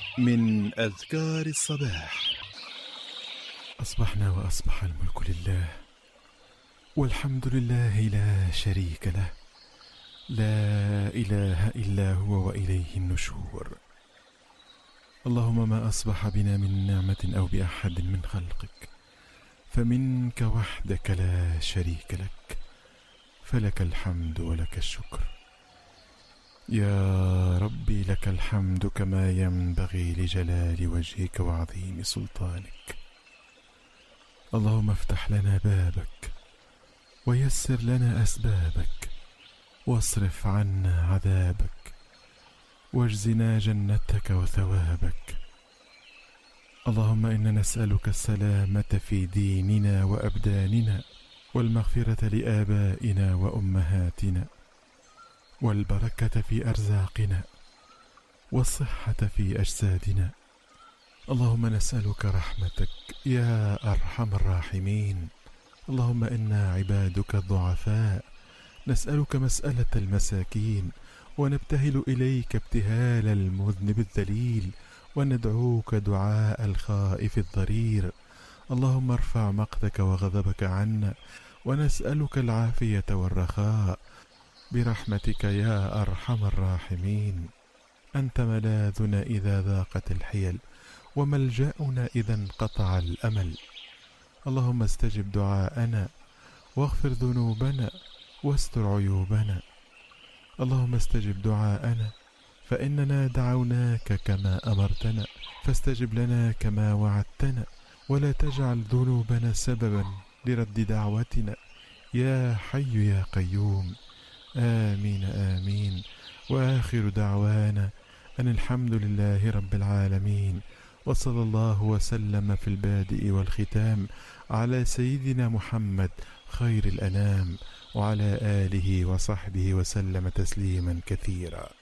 من أذكار الصباح. أصبحنا وأصبح الملك لله، والحمد لله لا شريك له، لا إله إلا هو وإليه النشور. اللهم ما أصبح بنا من نعمة أو بأحد من خلقك فمنك وحدك لا شريك لك، فلك الحمد ولك الشكر. يا ربي لك الحمد كما ينبغي لجلال وجهك وعظيم سلطانك. اللهم افتح لنا بابك ويسر لنا أسبابك، واصرف عنا عذابك، واجزنا جنتك وثوابك. اللهم إنا نسألك السلامة في ديننا وأبداننا، والمغفرة لآبائنا وأمهاتنا، والبركة في أرزاقنا، والصحة في أجسادنا. اللهم نسألك رحمتك يا أرحم الراحمين. اللهم إنا عبادك الضعفاء، نسألك مسألة المساكين، ونبتهل إليك ابتهال المذنب الذليل، وندعوك دعاء الخائف الضرير. اللهم ارفع مقتك وغضبك عنا، ونسألك العافية والرخاء برحمتك يا أرحم الراحمين. أنت ملاذنا إذا ضاقت الحيل، وملجأنا إذا انقطع الأمل. اللهم استجب دعاءنا، واغفر ذنوبنا، واستر عيوبنا. اللهم استجب دعاءنا، فإننا دعوناك كما أمرتنا، فاستجب لنا كما وعدتنا، ولا تجعل ذنوبنا سببا لرد دعوتنا، يا حي يا قيوم. آمين آمين. وآخر دعوانا أن الحمد لله رب العالمين، وصلى الله وسلم في البادئ والختام على سيدنا محمد خير الأنام، وعلى آله وصحبه وسلم تسليما كثيرا.